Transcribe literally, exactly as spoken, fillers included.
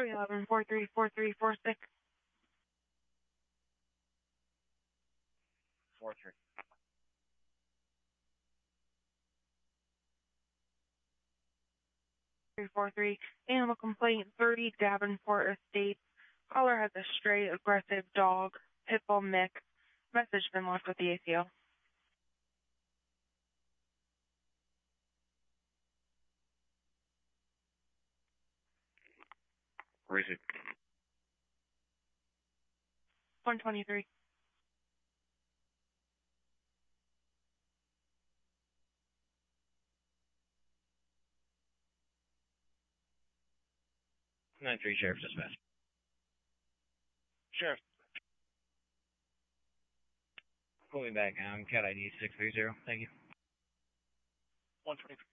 three eleven, four three four three four six. four three. three four three. Animal complaint thirty Davenport Estates. Caller has a stray aggressive dog, Pitbull mix. Message been left with the A C O. Where is it? one twenty-three. nine three, Sheriff Dispatch. Sheriff. Pull me back. I'm cat I D six three zero. Thank you. one twenty-three.